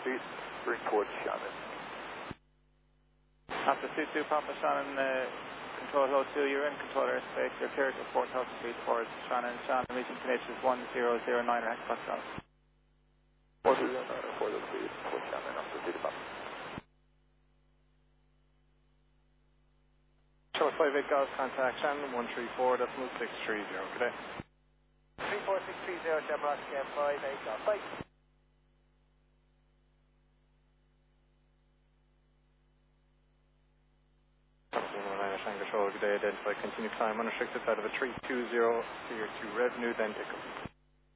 Street, report Shannon. After Suit 2, Papa Shannon, control hold 2, you're in control airspace, you're cleared to 4000 feet towards Shannon. Shannon, reaching conditions 1009 or Hexbus Shannon. 1009 or 4000 feet towards Shannon, after Suit Papa. Show 58 Golf, contact Shannon 134.630, good day. 34630, Shamrock, 58 Golf, bye. Control, good day, identify continued climb unrestricted out of a 320, clear to revenue, then pick up.